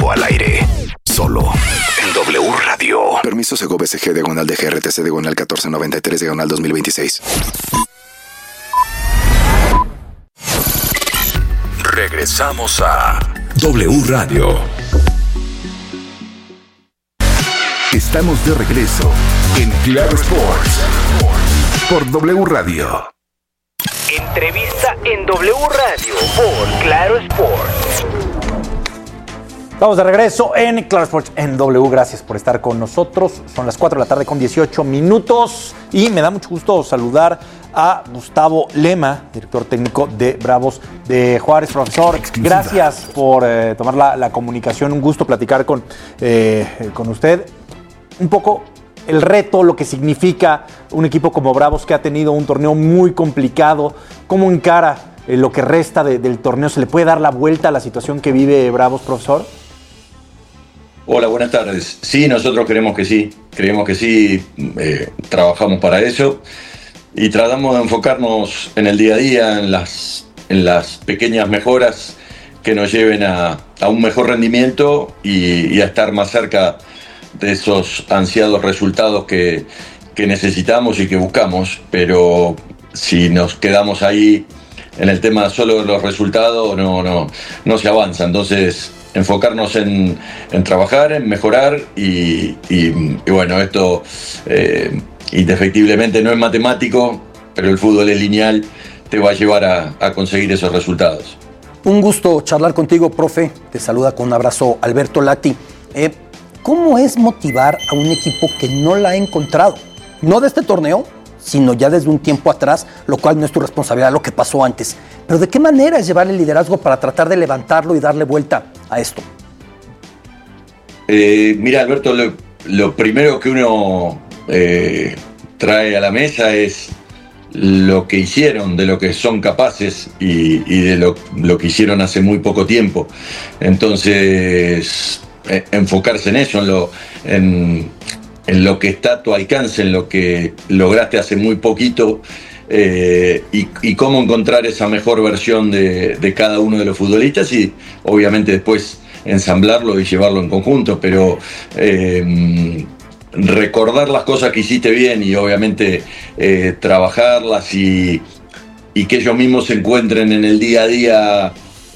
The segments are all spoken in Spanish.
Equipo al aire. Solo en W Radio. Permiso Segov SG /DGRTC /1493 /2026. Regresamos a W Radio. Estamos de regreso en Claro Sports por W Radio. Entrevista en W Radio por Claro Sports. Estamos de regreso en Claro Sports en W. Gracias por estar con nosotros. Son las 4 de la tarde con 18 minutos y me da mucho gusto saludar a Gustavo Lema, director técnico de Bravos de Juárez. Profesor, gracias por tomar la comunicación. Un gusto platicar con usted. Un poco el reto, lo que significa un equipo como Bravos que ha tenido un torneo muy complicado. ¿Cómo encara lo que resta del torneo? ¿Se le puede dar la vuelta a la situación que vive Bravos, profesor? Hola, buenas tardes. Sí, nosotros creemos que sí, trabajamos para eso y tratamos de enfocarnos en el día a día, en las pequeñas mejoras que nos lleven a un mejor rendimiento y a estar más cerca de esos ansiados resultados que necesitamos y que buscamos, pero si nos quedamos ahí en el tema solo de los resultados no se avanza. Entonces enfocarnos en trabajar, en mejorar y bueno, esto indefectiblemente no es matemático, pero el fútbol es lineal, te va a llevar a conseguir esos resultados. Un gusto charlar contigo, profe. Te saluda con un abrazo Alberto Lati. ¿Cómo es motivar a un equipo que no la ha encontrado? No de este torneo, sino ya desde un tiempo atrás, lo cual no es tu responsabilidad, lo que pasó antes. Pero ¿de qué manera es llevar el liderazgo para tratar de levantarlo y darle vuelta a esto? Mira, Alberto, lo primero que uno trae a la mesa es lo que hicieron, de lo que son capaces y de lo que hicieron hace muy poco tiempo. Entonces, enfocarse en eso, en lo que está a tu alcance, en lo que lograste hace muy poquito, y cómo encontrar esa mejor versión de cada uno de los futbolistas y obviamente después ensamblarlo y llevarlo en conjunto, pero recordar las cosas que hiciste bien y obviamente trabajarlas y que ellos mismos se encuentren en el día a día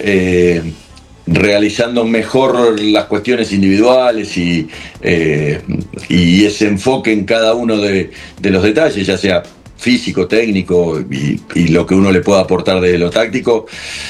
realizando mejor las cuestiones individuales y ese enfoque en cada uno de los detalles, ya sea físico, técnico y lo que uno le pueda aportar de lo táctico,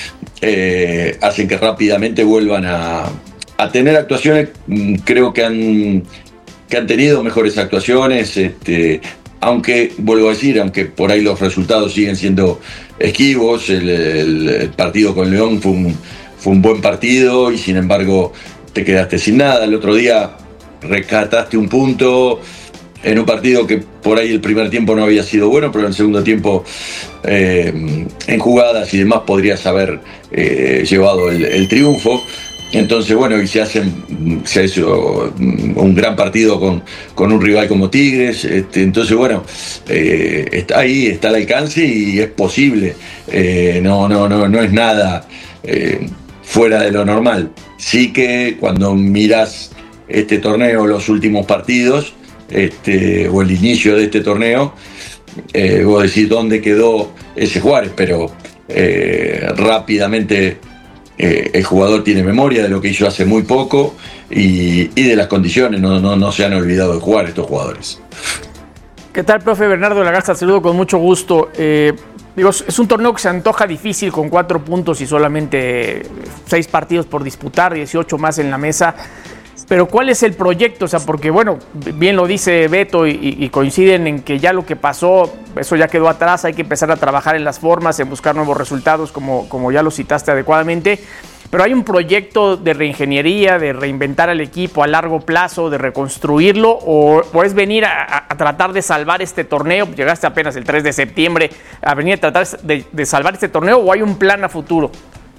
hacen que rápidamente vuelvan a tener actuaciones. Creo que han tenido mejores actuaciones, aunque, vuelvo a decir, aunque por ahí los resultados siguen siendo esquivos. El partido con León fue un buen partido y sin embargo te quedaste sin nada. El otro día rescataste un punto en un partido que por ahí el primer tiempo no había sido bueno, pero en el segundo tiempo en jugadas y demás podrías haber llevado el triunfo. Entonces, bueno, y se hizo un gran partido con un rival como Tigres. Entonces, bueno, está ahí, está al alcance y es posible. No es nada fuera de lo normal. Sí que cuando mirás este torneo, los últimos partidos, o el inicio de este torneo, vos decís dónde quedó ese Juárez, pero rápidamente el jugador tiene memoria de lo que hizo hace muy poco y de las condiciones. No se han olvidado de jugar estos jugadores. ¿Qué tal, profe? Bernardo Lagarza, saludo con mucho gusto. Es un torneo que se antoja difícil con 4 puntos y solamente 6 partidos por disputar, 18 más en la mesa. Pero ¿cuál es el proyecto? O sea, porque bueno, bien lo dice Beto y coinciden en que ya lo que pasó, eso ya quedó atrás, hay que empezar a trabajar en las formas, en buscar nuevos resultados, como ya lo citaste adecuadamente. Pero hay un proyecto de reingeniería, de reinventar al equipo a largo plazo, de reconstruirlo, o es venir a tratar de salvar este torneo. Llegaste apenas el 3 de septiembre a venir a tratar de salvar este torneo, o hay un plan a futuro.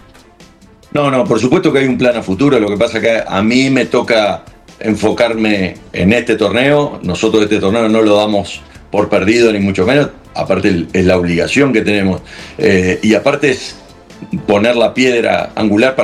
No, por supuesto que hay un plan a futuro. Lo que pasa es que a mí me toca enfocarme en este torneo. Nosotros este torneo no lo damos por perdido, ni mucho menos. Aparte es la obligación que tenemos. Y aparte es poner la piedra angular para